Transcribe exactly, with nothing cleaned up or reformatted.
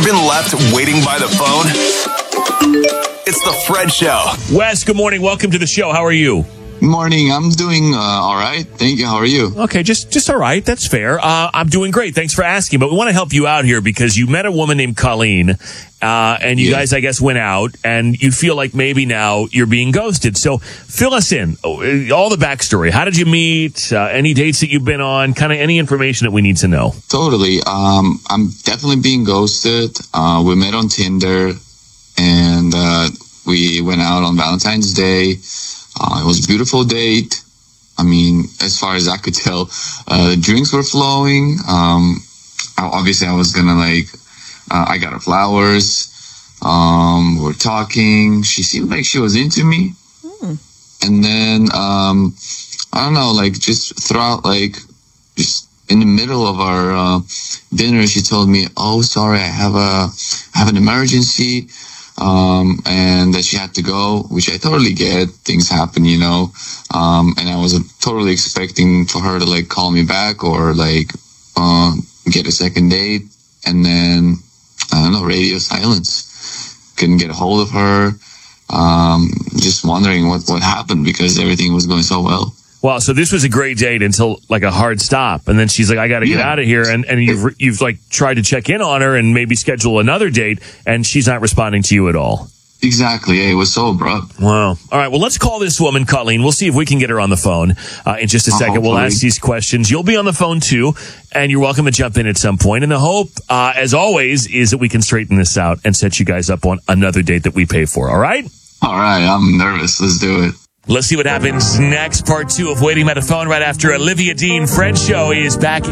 been left waiting by the phone? It's the Fred Show. Wes, good morning. Welcome to the show. How are you? Morning. I'm doing uh, all right. Thank you. How are you? Okay, just just all right. That's fair. Uh, I'm doing great. Thanks for asking. But we want to help you out here because you met a woman named Colleen, uh, and you Yeah. guys, I guess, went out, and you feel like maybe now you're being ghosted. So fill us in. All the backstory. How did you meet? Uh, any dates that you've been on? Kind of any information that we need to know. Totally. Um, I'm definitely being ghosted. Uh, we met on Tinder, and uh, we went out on Valentine's Day. Uh, it was a beautiful date. I mean, as far as I could tell, uh, drinks were flowing. Um, I, obviously, I was gonna like, uh, I got her flowers. Um, we were talking. She seemed like she was into me. Mm. And then, um, I don't know, like just throughout, like, just in the middle of our uh, dinner, she told me, "Oh, sorry, I have a, I have an emergency." Um, and that she had to go, which I totally get. Things happen, you know. Um, and I was uh, totally expecting for her to like call me back or like, uh, get a second date. And then, I don't know, radio silence. Couldn't get a hold of her. Um, just wondering what, what happened because everything was going so well. Wow, so this was a great date until like a hard stop, and then she's like, "I got to get Yeah. out of here," and and you've you've like tried to check in on her and maybe schedule another date, and she's not responding to you at all. Exactly. Yeah, it was so abrupt. Wow. All right. Well, let's call this woman, Colleen. We'll see if we can get her on the phone uh, in just a second. Uh, we'll hopefully. ask these questions. You'll be on the phone too, and you're welcome to jump in at some point. And the hope, uh, as always, is that we can straighten this out and set you guys up on another date that we pay for. All right? All right. I'm nervous. Let's do it. Let's see what happens next. Part two of Waiting by the Phone right after Olivia Dean. Fred Show is back